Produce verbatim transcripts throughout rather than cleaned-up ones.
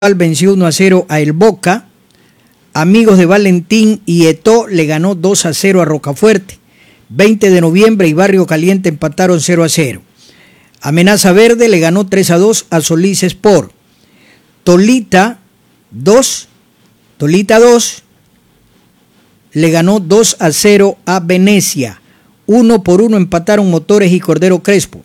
Venció uno a cero a El Boca. Amigos de Valentín y Eto le ganó dos a cero a Rocafuerte. veinte de noviembre y Barrio Caliente empataron cero a cero. Amenaza Verde le ganó tres a dos a Solís Sport. Tolita dos, Tolita dos le ganó dos a cero a Venecia. Uno por uno empataron Motores y Cordero Crespo.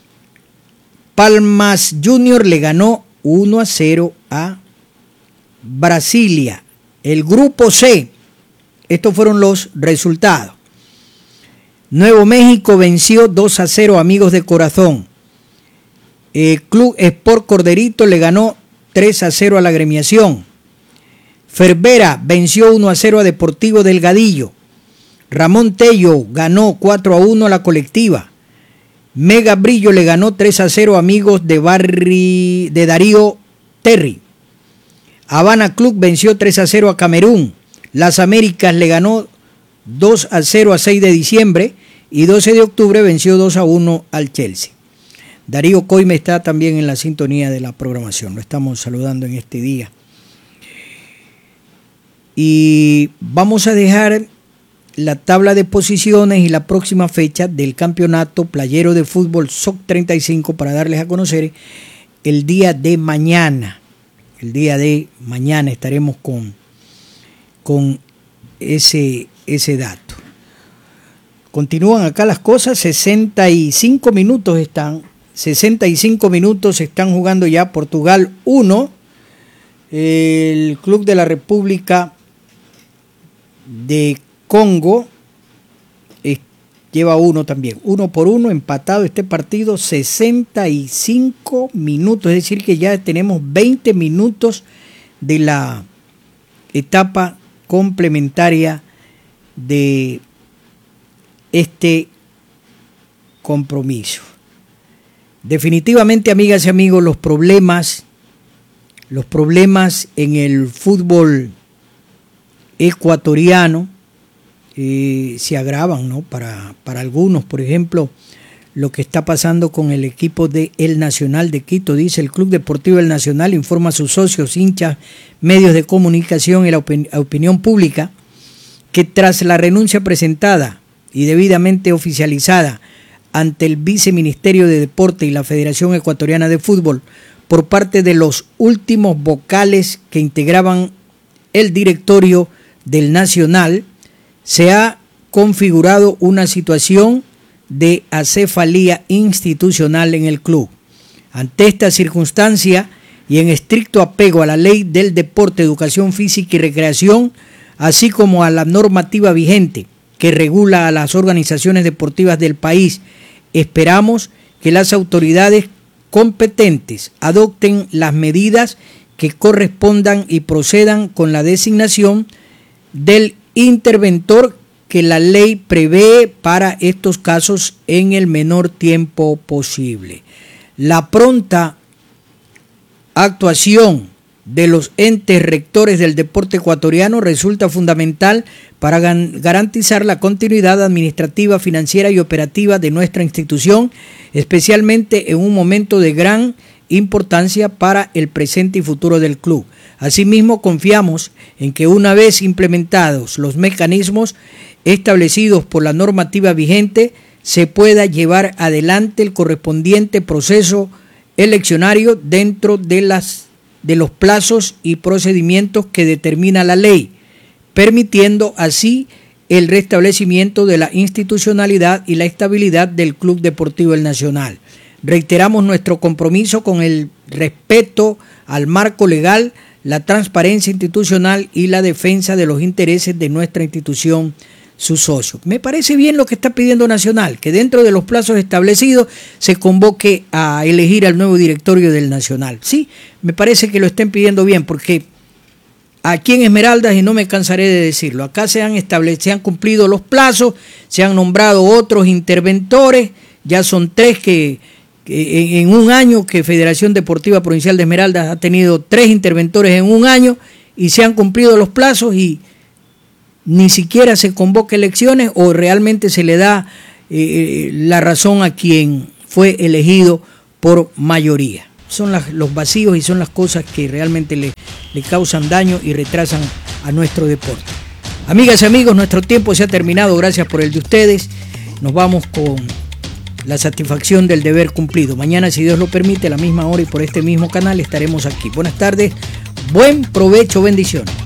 Palmas Junior le ganó uno a cero a Brasilia. El grupo C, estos fueron los resultados. Nuevo México venció dos a cero a Amigos de Corazón. El Club Sport Corderito le ganó tres a cero a la Agremiación. Ferbera venció uno a cero a Deportivo Delgadillo. Ramón Tello ganó cuatro a uno a la Colectiva. Mega Brillo le ganó tres a cero a Amigos de, Barri, de Darío Terry. Habana Club venció tres a cero a Camerún. Las Américas le ganó dos a cero a seis de diciembre y doce de octubre venció dos a uno al Chelsea. Darío Coime está también en la sintonía de la programación. Lo estamos saludando en este día. Y vamos a dejar la tabla de posiciones y la próxima fecha del campeonato playero de fútbol S O C treinta y cinco para darles a conocer el día de mañana. El día de mañana estaremos con, con ese, ese dato. Continúan acá las cosas, sesenta y cinco minutos están, sesenta y cinco minutos están jugando ya. Portugal uno, el Club de la República de Congo eh, lleva uno también, uno por uno, empatado este partido, sesenta y cinco minutos, es decir que ya tenemos veinte minutos de la etapa complementaria de este compromiso. Definitivamente, amigas y amigos, los problemas, los problemas en el fútbol ecuatoriano Eh, se agravan, ¿no? Para, para algunos, por ejemplo, lo que está pasando con el equipo de El Nacional de Quito. Dice: el Club Deportivo El Nacional informa a sus socios, hinchas, medios de comunicación y la opin- opinión pública que tras la renuncia presentada y debidamente oficializada ante el Viceministerio de Deporte y la Federación Ecuatoriana de Fútbol por parte de los últimos vocales que integraban el directorio del Nacional, se ha configurado una situación de acefalía institucional en el club. Ante esta circunstancia y en estricto apego a la ley del deporte, educación física y recreación, así como a la normativa vigente que regula a las organizaciones deportivas del país, esperamos que las autoridades competentes adopten las medidas que correspondan y procedan con la designación del interventor que la ley prevé para estos casos en el menor tiempo posible. La pronta actuación de los entes rectores del deporte ecuatoriano resulta fundamental para garantizar la continuidad administrativa, financiera y operativa de nuestra institución, especialmente en un momento de gran importancia para el presente y futuro del club. Asimismo, confiamos en que una vez implementados los mecanismos establecidos por la normativa vigente, se pueda llevar adelante el correspondiente proceso eleccionario dentro de, las, de los plazos y procedimientos que determina la ley, permitiendo así el restablecimiento de la institucionalidad y la estabilidad del Club Deportivo El Nacional. Reiteramos nuestro compromiso con el respeto al marco legal, la transparencia institucional y la defensa de los intereses de nuestra institución, sus socios. Me parece bien lo que está pidiendo Nacional, que dentro de los plazos establecidos se convoque a elegir al nuevo directorio del Nacional. Sí, me parece que lo estén pidiendo bien, porque aquí en Esmeraldas, y no me cansaré de decirlo, acá se han establecido, se han cumplido los plazos, se han nombrado otros interventores, ya son tres que en un año que Federación Deportiva Provincial de Esmeraldas ha tenido tres interventores en un año y se han cumplido los plazos y ni siquiera se convoca elecciones o realmente se le da eh, la razón a quien fue elegido por mayoría. son las, los vacíos y son las cosas que realmente le, le causan daño y retrasan a nuestro deporte. Amigas y amigos, nuestro tiempo se ha terminado, gracias por el de ustedes. Nos vamos con la satisfacción del deber cumplido. Mañana, si Dios lo permite, a la misma hora y por este mismo canal estaremos aquí. Buenas tardes, buen provecho, bendiciones.